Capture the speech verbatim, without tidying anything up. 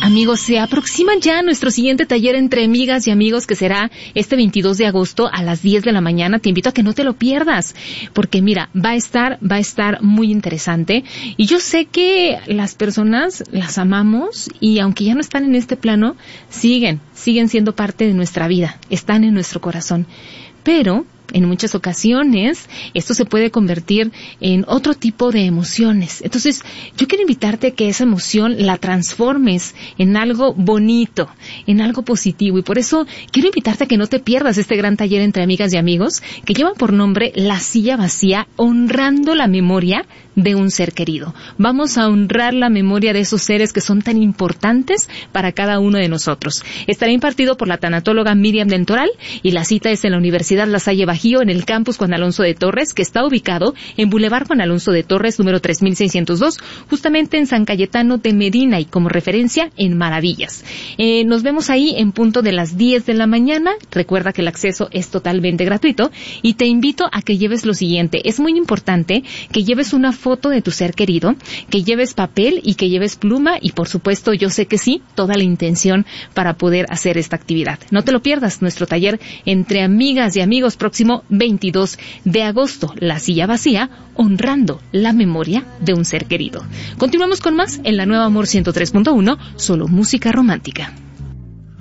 Amigos, se aproxima ya nuestro siguiente taller entre amigas y amigos, que será este veintidós de agosto a las diez de la mañana. Te invito a que no te lo pierdas, porque mira, va a estar, va a estar muy interesante. Y yo sé que las personas las amamos y aunque ya no están en este plano, siguen, siguen siendo parte de nuestra vida, están en nuestro corazón. Pero en muchas ocasiones esto se puede convertir en otro tipo de emociones. Entonces, yo quiero invitarte a que esa emoción la transformes en algo bonito, en algo positivo. Y por eso quiero invitarte a que no te pierdas este gran taller entre amigas y amigos que lleva por nombre La Silla Vacía, honrando la memoria de un ser querido. Vamos a honrar la memoria de esos seres que son tan importantes para cada uno de nosotros. Estará impartido por la tanatóloga Miriam del Toral y la cita es en la Universidad La Salle Bajío, en el campus Juan Alonso de Torres, que está ubicado en Boulevard Juan Alonso de Torres, número tres mil seiscientos dos, justamente en San Cayetano de Medina, y como referencia en Maravillas. Eh, nos vemos ahí en punto de las diez de la mañana. Recuerda que el acceso es totalmente gratuito y te invito a que lleves lo siguiente. Es muy importante que lleves una foto de tu ser querido, que lleves papel y que lleves pluma y, por supuesto, yo sé que sí, toda la intención para poder hacer esta actividad. No te lo pierdas, nuestro taller entre amigas y amigos próximo veintidós de agosto, La Silla Vacía, honrando la memoria de un ser querido. Continuamos con más en la Nueva Amor ciento tres punto uno, solo música romántica.